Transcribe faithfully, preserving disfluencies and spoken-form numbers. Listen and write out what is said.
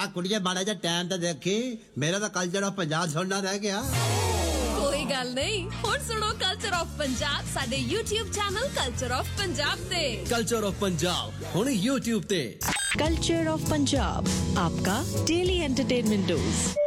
आ कुड़िए माड़ा जा टाइम तो देखी मेरा तो कल्चर ऑफ पंजाब सुनना रह गया कोई गल नहीं हुण सुनो कल्चर ऑफ पंजाब साडे YouTube channel culture of Punjab ते कल्चर ऑफ पंजाब हुण यूट्यूब ते कल्चर ऑफ पंजाब आपका डेली एंटरटेनमेंट डोज।